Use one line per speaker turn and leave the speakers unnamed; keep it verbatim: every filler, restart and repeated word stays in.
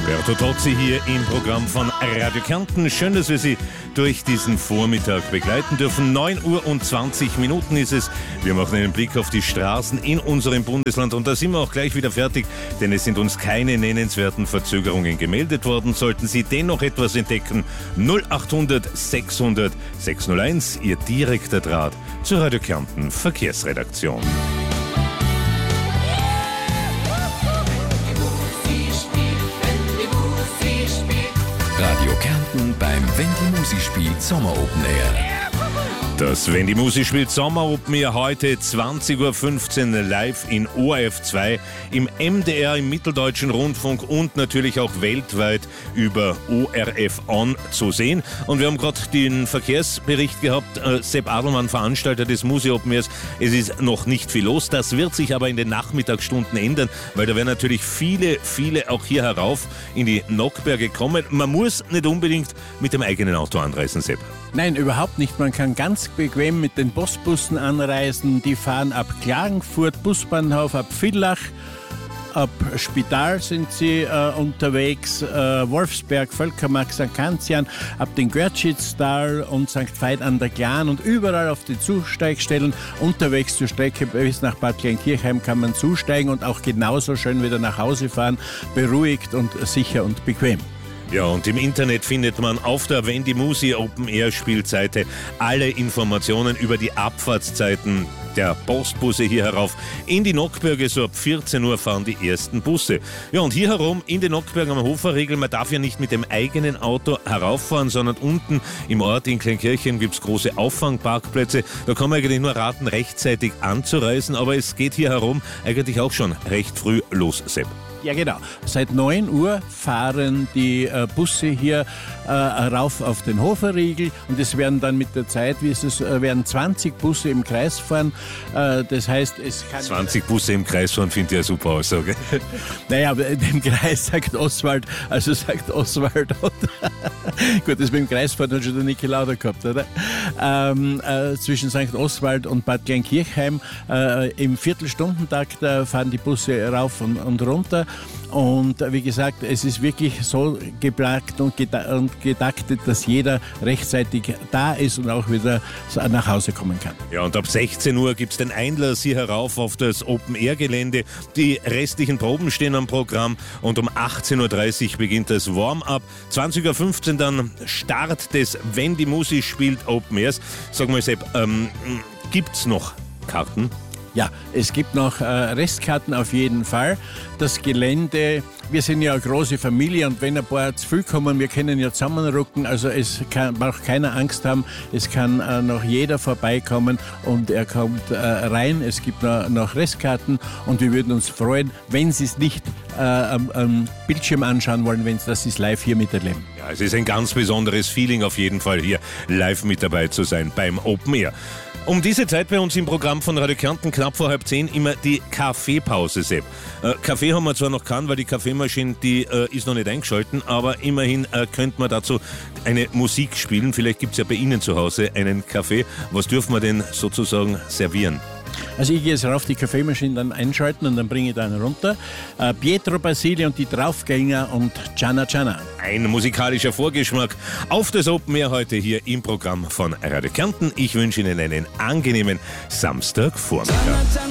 Berto Tozzi hier im Programm von Radio Kärnten. Schön, dass wir Sie durch diesen Vormittag begleiten dürfen. neun Uhr und zwanzig Minuten ist es. Wir machen einen Blick auf die Straßen in unserem Bundesland und da sind wir auch gleich wieder fertig, denn es sind uns keine nennenswerten Verzögerungen gemeldet worden. Sollten Sie dennoch etwas entdecken, null acht hundert sechshundert sechshunderteins, Ihr direkter Draht zur Radio Kärnten Verkehrsredaktion.
Radio Kärnten beim Wenn die Musik spielt Sommer Open Air.
Das Wenn die Musik spielt Sommer Open Air heute zwanzig Uhr fünfzehn live in O R F zwei, im M D R, im Mitteldeutschen Rundfunk und natürlich auch weltweit über O R F On zu sehen. Und wir haben gerade den Verkehrsbericht gehabt. Äh, Sepp Adelmann, Veranstalter des Musik Open Airs. Es ist noch nicht viel los. Das wird sich aber in den Nachmittagsstunden ändern, weil da werden natürlich viele, viele auch hier herauf in die Nockberge kommen. Man muss nicht unbedingt mit dem eigenen Auto anreisen, Sepp.
Nein, überhaupt nicht. Man kann ganz bequem mit den Postbussen anreisen. Die fahren ab Klagenfurt, Busbahnhof, ab Villach, ab Spital sind sie äh, unterwegs, äh, Wolfsberg, Völkermark, Sankt Kanzian, ab den Görtschitztal und Sankt Veit an der Glan und überall auf die Zusteigstellen unterwegs zur Strecke bis nach Bad Kleinkirchheim kann man zusteigen und auch genauso schön wieder nach Hause fahren, beruhigt und sicher und bequem.
Ja, und im Internet findet man auf der Wenn die Musik Open Air Spielseite alle Informationen über die Abfahrtszeiten der Postbusse hier herauf. In die Nockberge, so ab vierzehn Uhr fahren die ersten Busse. Ja, und hier herum in den Nockbergen am Hoferriegel, man darf ja nicht mit dem eigenen Auto herauffahren, sondern unten im Ort in Kleinkirchen gibt es große Auffangparkplätze. Da kann man eigentlich nur raten, rechtzeitig anzureisen, aber es geht hier herum eigentlich auch schon recht früh los, Sepp.
Ja, genau. Seit neun Uhr fahren die äh, Busse hier äh, rauf auf den Hoferriegel und es werden dann mit der Zeit, wie es ist, äh, werden zwanzig Busse im Kreis fahren. Äh, das heißt, es kann...
zwanzig Busse im Kreis fahren, finde ich eine super Aussage.
Naja, aber im Kreis sagt Oswald, also sagt Oswald. Gut, das mit dem Kreisfahren hat schon der Niki Lauda gehabt, oder? Ähm, äh, zwischen Sankt Oswald und Bad Kleinkirchheim äh, im Viertelstundentakt äh, fahren die Busse rauf und, und runter. Und wie gesagt, es ist wirklich so geplagt und getaktet, dass jeder rechtzeitig da ist und auch wieder nach Hause kommen kann.
Ja, und ab sechzehn Uhr gibt es den Einlass hier herauf auf das Open-Air-Gelände. Die restlichen Proben stehen am Programm und um achtzehn Uhr dreißig beginnt das Warm-up. zwanzig Uhr fünfzehn dann Start des Wenn die Musik spielt Open Airs. Sag mal, Sepp, ähm, gibt's noch Karten?
Ja, es gibt noch äh, Restkarten auf jeden Fall. Das Gelände, wir sind ja eine große Familie und wenn ein paar zu viel kommen, wir können ja zusammenrücken. Also es kann, braucht keiner Angst haben, es kann äh, noch jeder vorbeikommen und er kommt äh, rein. Es gibt noch, noch Restkarten und wir würden uns freuen, wenn Sie es nicht äh, am, am Bildschirm anschauen wollen, wenn Sie das ist live hier miterleben.
Ja, es ist ein ganz besonderes Feeling auf jeden Fall hier live mit dabei zu sein beim Open Air. Um diese Zeit bei uns im Programm von Radio Kärnten knapp vor halb zehn immer die Kaffeepause, Sepp. Äh, Kaffee haben wir zwar noch keinen, weil die Kaffeemaschine, die äh, ist noch nicht eingeschalten, aber immerhin äh, könnte man dazu eine Musik spielen. Vielleicht gibt es ja bei Ihnen zu Hause einen Kaffee. Was dürfen wir denn sozusagen servieren?
Also ich gehe jetzt rauf die Kaffeemaschine dann einschalten und dann bringe ich dann runter. Äh, Pietro Basile und die Draufgänger und Gianna Gianna.
Ein musikalischer Vorgeschmack auf das Open Air heute hier im Programm von Radio Kärnten. Ich wünsche Ihnen einen angenehmen Samstagvormittag.